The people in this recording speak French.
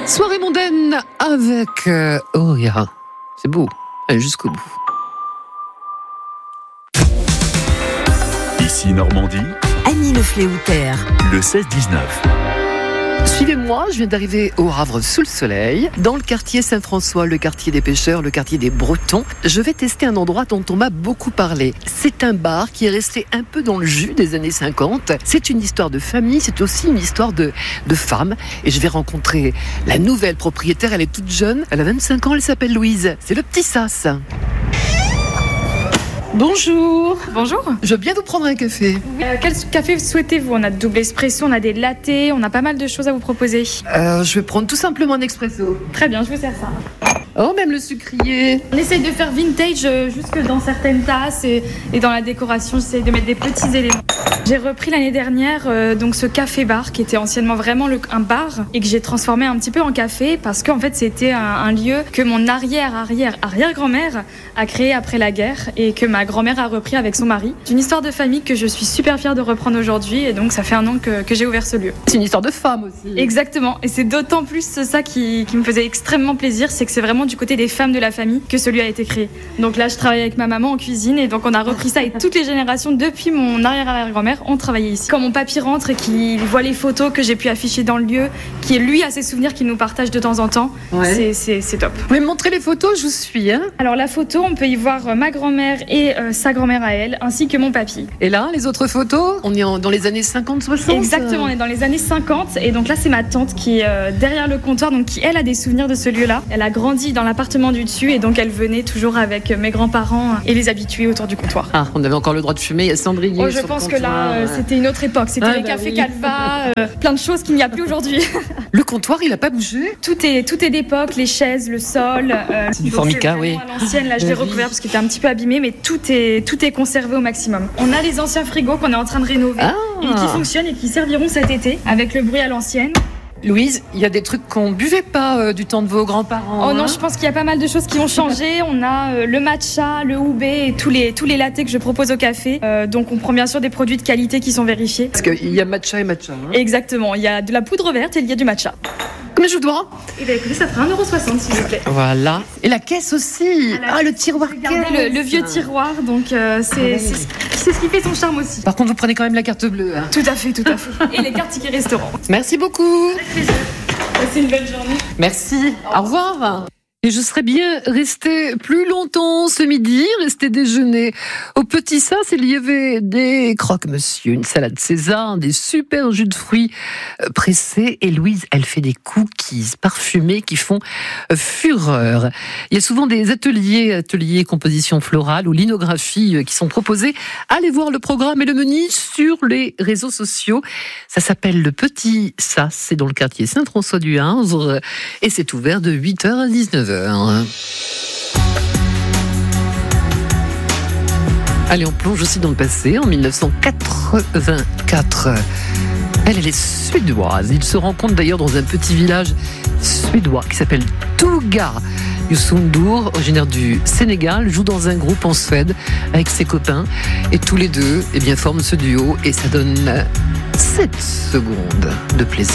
Soirée mondaine avec Auria. C'est beau, allez jusqu'au bout. Ici Normandie, Annie Le Fléoutère. le 16-19. Suivez-moi, je viens d'arriver au Havre sous le soleil, dans le quartier Saint-François, le quartier des pêcheurs, le quartier des Bretons. Je vais tester un endroit dont on m'a beaucoup parlé. C'est un bar qui est resté un peu dans le jus des années 50. C'est une histoire de famille, c'est aussi une histoire de femmes. Et je vais rencontrer la nouvelle propriétaire, elle est toute jeune, elle a 25 ans, elle s'appelle Louise. C'est le Petit Sas. Bonjour. Bonjour. Je veux bien vous prendre un café. Quel café souhaitez-vous? On a de double espresso, on a des lattés, on a pas mal de choses à vous proposer. Je vais prendre tout simplement un expresso. Très bien, je vous sers ça. Oh, même le sucrier. On essaye de faire vintage jusque dans certaines tasses et dans la décoration, j'essaye de mettre des petits éléments. J'ai repris l'année dernière donc ce café-bar qui était anciennement vraiment un bar et que j'ai transformé un petit peu en café parce qu'en fait c'était un lieu que mon arrière-grand-mère a créé après la guerre et que ma grand-mère a repris avec son mari. C'est une histoire de famille que je suis super fière de reprendre aujourd'hui et donc ça fait 1 an que j'ai ouvert ce lieu. C'est une histoire de femme aussi. Exactement, et c'est d'autant plus ça qui me faisait extrêmement plaisir, c'est que c'est vraiment du côté des femmes de la famille que ce lieu a été créé. Donc là je travaille avec ma maman en cuisine et donc on a repris ça et toutes les générations depuis mon arrière-grand-mère ont travaillé ici. Quand mon papy rentre et qu'il voit les photos que j'ai pu afficher dans le lieu, qui lui a ses souvenirs qu'il nous partage de temps en temps, ouais. c'est top. Vous pouvez me montrer les photos, je vous suis. Alors la photo, on peut y voir ma grand-mère et sa grand-mère à elle, ainsi que mon papy. Et là, les autres photos, on est dans les années 50-60. Exactement, on est dans les années 50 et donc là c'est ma tante qui est derrière le comptoir, donc qui elle a des souvenirs de ce lieu-là. Elle a grandi dans l'appartement du dessus et donc elle venait toujours avec mes grands-parents et les habitués autour du comptoir. Ah, on avait encore le droit de fumer, il y a cendrier. Oh, je pense que là c'était une autre époque, c'était les cafés Calva, plein de choses qu'il n'y a plus aujourd'hui. Le comptoir, il a pas bougé? Tout est d'époque, les chaises, le sol. C'est du formica, oui. À l'ancienne, là je l'ai recouvert parce qu'il était un petit peu abîmé, mais tout est conservé au maximum. On a les anciens frigos qu'on est en train de rénover et qui fonctionnent et qui serviront cet été avec le bruit à l'ancienne. Louise, il y a des trucs qu'on buvait pas du temps de vos grands-parents. Oh non, je pense qu'il y a pas mal de choses qui ont changé. On a le matcha, le houbé et tous les lattés que je propose au café. Donc on prend bien sûr des produits de qualité qui sont vérifiés. Parce qu'il y a matcha et matcha. Exactement, il y a de la poudre verte et il y a du matcha. Combien je vous dois? Eh bien écoutez, ça fera 1,60€ s'il vous plaît. Voilà. Et la caisse aussi. Le tiroir caisse. Le vieux tiroir, donc c'est ce qui fait son charme aussi. Par contre, vous prenez quand même la carte bleue. Tout à fait. Et les cartes tickets restaurant. Merci beaucoup. Avec plaisir. Passez une bonne journée. Merci. Au revoir. Et je serais bien restée plus longtemps ce midi, rester déjeuner au Petit Sas. Il y avait des croque-monsieur, une salade César, des super jus de fruits pressés. Et Louise, elle fait des cookies parfumés qui font fureur. Il y a souvent des ateliers composition florale ou linographie qui sont proposés. Allez voir le programme et le menu sur les réseaux sociaux. Ça s'appelle le Petit Sas. C'est dans le quartier Saint-François-du-Havre et c'est ouvert de 8h à 19h. Allez, on plonge aussi dans le passé, en 1984. Elle est suédoise. Ils se rencontrent d'ailleurs dans un petit village suédois qui s'appelle Touga. Youssou, originaire du Sénégal, joue dans un groupe en Suède avec ses copains. Et tous les deux forment ce duo et ça donne 7 secondes de plaisir.